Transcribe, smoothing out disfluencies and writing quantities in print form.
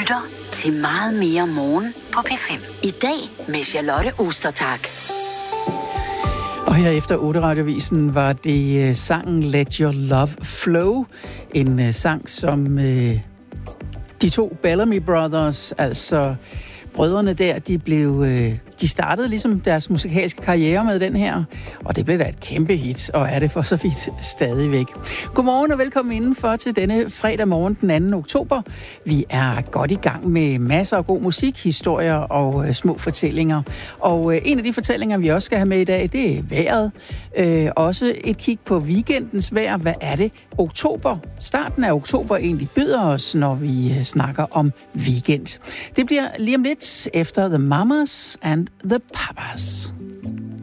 lytter til Meget mere morgen på P5. I dag med Charlotte Ostertag. Og her efter 8 radiovisen var det sangen Let Your Love Flow. En sang, som de to Bellamy Brothers, altså brødrene der, de startede ligesom deres musikalske karriere med den her, og det blev da et kæmpe hit, og er det for så vidt stadigvæk. Godmorgen og velkommen indenfor til denne fredag morgen den 2. oktober. Vi er godt i gang med masser af god musik, historier og små fortællinger. Og en af de fortællinger, vi også skal have med i dag, det er vejret. Også et kig på weekendens vejr. Hvad er det? Starten af oktober egentlig byder os, når vi snakker om weekend. Det bliver lige om lidt efter The Mamas and the Papas.